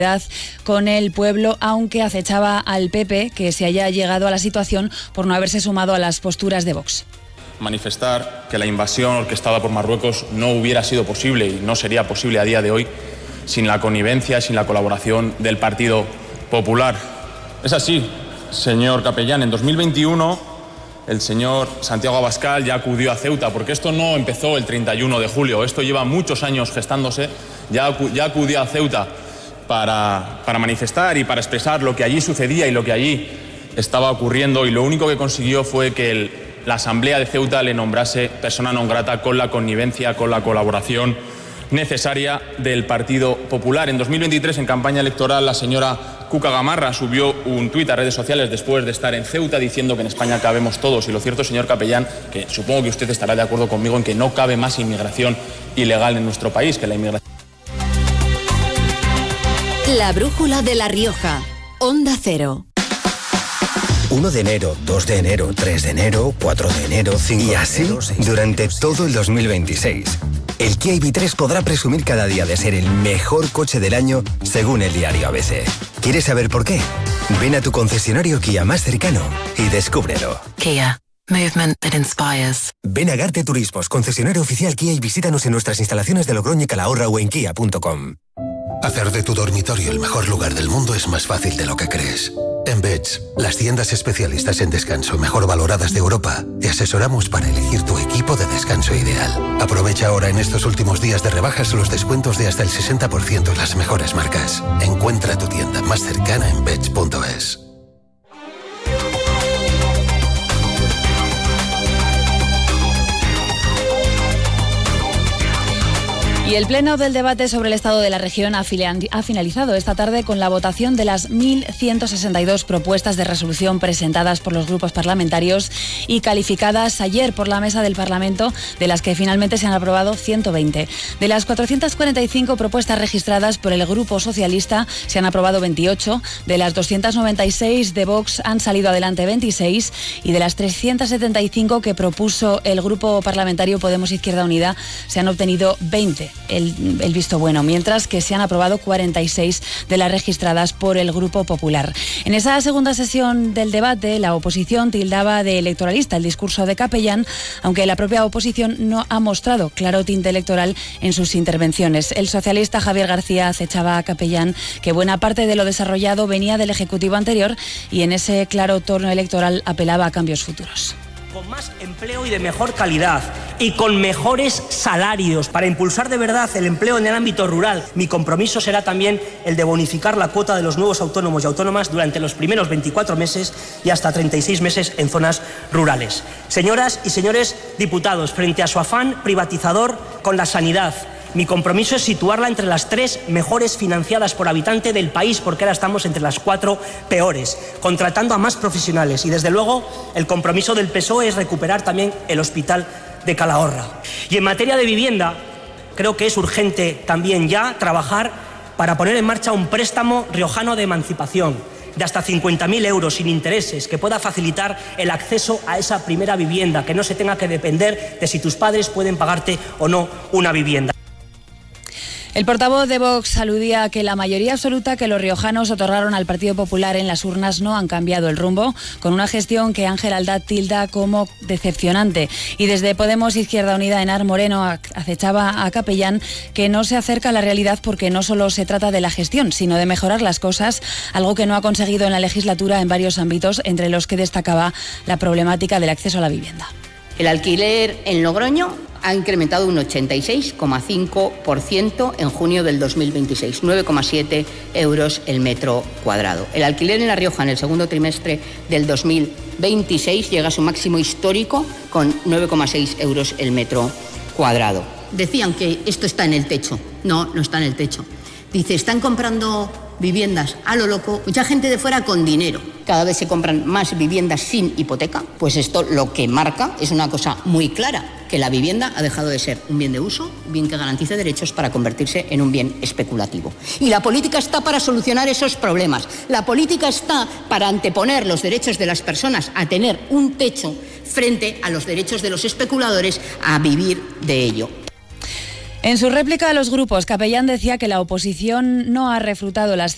con el pueblo, aunque acechaba al PP que se haya llegado a la situación por no haberse sumado a las posturas de Vox. Manifestar que la invasión orquestada por Marruecos no hubiera sido posible y no sería posible a día de hoy sin la connivencia, sin la colaboración del Partido Popular. Es así, señor capellán, en 2021 el señor Santiago Abascal ya acudió a Ceuta, porque esto no empezó el 31 de julio, esto lleva muchos años gestándose, ya acudió a Ceuta para manifestar y para expresar lo que allí sucedía y lo que allí estaba ocurriendo, y lo único que consiguió fue que la Asamblea de Ceuta le nombrase persona non grata con la connivencia, con la colaboración necesaria del Partido Popular. En 2023, en campaña electoral, la señora Cuca Gamarra subió un tuit a redes sociales después de estar en Ceuta diciendo que en España cabemos todos. Y lo cierto, señor capellán, que supongo que usted estará de acuerdo conmigo en que no cabe más inmigración ilegal en nuestro país, que la inmigración... La brújula de La Rioja. Onda Cero. 1 de enero, 2 de enero, 3 de enero, 4 de enero, 5 de enero... Y así durante todo el 2026. El Kia EV3 podrá presumir cada día de ser el mejor coche del año según el diario ABC. ¿Quieres saber por qué? Ven a tu concesionario Kia más cercano y descúbrelo. Kia. Movement that inspires. Ven a Garte Turismos, concesionario oficial Kia, y visítanos en nuestras instalaciones de Logroño y Calahorra o en kia.com. Hacer de tu dormitorio el mejor lugar del mundo es más fácil de lo que crees. En Beds, las tiendas especialistas en descanso mejor valoradas de Europa, te asesoramos para elegir tu equipo de descanso ideal. Aprovecha ahora en estos últimos días de rebajas los descuentos de hasta el 60% en las mejores marcas. Encuentra tu tienda más cercana en beds.es. Y el pleno del debate sobre el estado de la región ha finalizado esta tarde con la votación de las 1.162 propuestas de resolución presentadas por los grupos parlamentarios y calificadas ayer por la mesa del Parlamento, de las que finalmente se han aprobado 120. De las 445 propuestas registradas por el Grupo Socialista se han aprobado 28, de las 296 de Vox han salido adelante 26 y de las 375 que propuso el Grupo Parlamentario Podemos Izquierda Unida se han obtenido 20. El visto bueno, mientras que se han aprobado 46 de las registradas por el Grupo Popular. En esa segunda sesión del debate, la oposición tildaba de electoralista el discurso de Capellán, aunque la propia oposición no ha mostrado claro tinte electoral en sus intervenciones. El socialista Javier García acechaba a Capellán que buena parte de lo desarrollado venía del Ejecutivo anterior y en ese claro tono electoral apelaba a cambios futuros. Con más empleo y de mejor calidad y con mejores salarios para impulsar de verdad el empleo en el ámbito rural. Mi compromiso será también el de bonificar la cuota de los nuevos autónomos y autónomas durante los primeros 24 meses y hasta 36 meses en zonas rurales. Señoras y señores diputados, frente a su afán privatizador con la sanidad, mi compromiso es situarla entre las 3 mejores financiadas por habitante del país, porque ahora estamos entre las 4 peores, contratando a más profesionales. Y desde luego el compromiso del PSOE es recuperar también el hospital de Calahorra. Y en materia de vivienda, creo que es urgente también ya trabajar para poner en marcha un préstamo riojano de emancipación de hasta 50.000 euros sin intereses, que pueda facilitar el acceso a esa primera vivienda, que no se tenga que depender de si tus padres pueden pagarte o no una vivienda. El portavoz de Vox aludía a que la mayoría absoluta que los riojanos otorgaron al Partido Popular en las urnas no han cambiado el rumbo, con una gestión que Ángel Aldaz tilda como decepcionante. Y desde Podemos Izquierda Unida, Enar Moreno acechaba a Capellán que no se acerca a la realidad porque no solo se trata de la gestión, sino de mejorar las cosas, algo que no ha conseguido en la legislatura en varios ámbitos, entre los que destacaba la problemática del acceso a la vivienda. El alquiler en Logroño ha incrementado un 86,5% en junio del 2026, 9,7 euros el metro cuadrado. El alquiler en La Rioja en el segundo trimestre del 2026 llega a su máximo histórico con 9,6 euros el metro cuadrado. Decían que esto está en el techo. No, no está en el techo. Dice, están comprando viviendas a lo loco, mucha gente de fuera con dinero. Cada vez se compran más viviendas sin hipoteca, pues esto lo que marca es una cosa muy clara, que la vivienda ha dejado de ser un bien de uso, bien que garantice derechos, para convertirse en un bien especulativo. Y la política está para solucionar esos problemas. La política está para anteponer los derechos de las personas a tener un techo frente a los derechos de los especuladores a vivir de ello. En su réplica a los grupos, Capellán decía que la oposición no ha refutado las